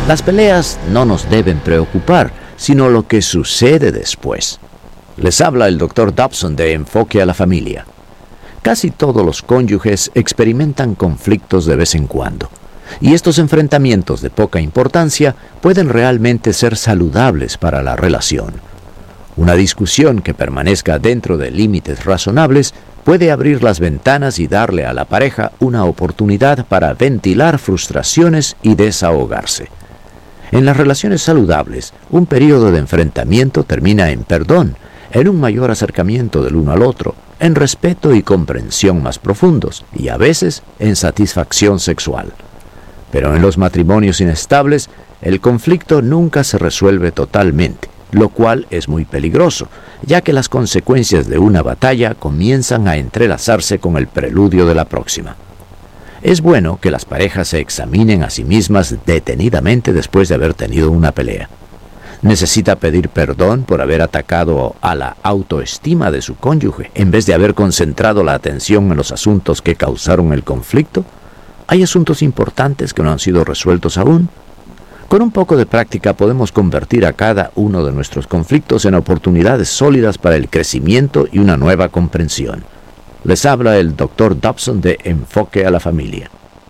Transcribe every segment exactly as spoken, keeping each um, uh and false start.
Las peleas no nos deben preocupar, sino lo que sucede después. Les habla el doctor Dobson de Enfoque a la Familia. Casi todos los cónyuges experimentan conflictos de vez en cuando, y estos enfrentamientos de poca importancia pueden realmente ser saludables para la relación. Una discusión que permanezca dentro de límites razonables puede abrir las ventanas y darle a la pareja una oportunidad para ventilar frustraciones y desahogarse. En las relaciones saludables, un periodo de enfrentamiento termina en perdón, en un mayor acercamiento del uno al otro, en respeto y comprensión más profundos, y a veces en satisfacción sexual. Pero en los matrimonios inestables, el conflicto nunca se resuelve totalmente, lo cual es muy peligroso, ya que las consecuencias de una batalla comienzan a entrelazarse con el preludio de la próxima. Es bueno que las parejas se examinen a sí mismas detenidamente después de haber tenido una pelea. ¿Necesita pedir perdón por haber atacado a la autoestima de su cónyuge en vez de haber concentrado la atención en los asuntos que causaron el conflicto? ¿Hay asuntos importantes que no han sido resueltos aún? Con un poco de práctica podemos convertir a cada uno de nuestros conflictos en oportunidades sólidas para el crecimiento y una nueva comprensión. Les habla el doctor Dobson de Enfoque a la Familia.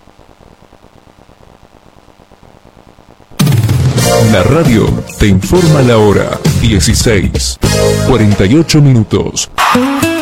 La radio te informa la hora dieciséis, cuarenta y ocho minutos.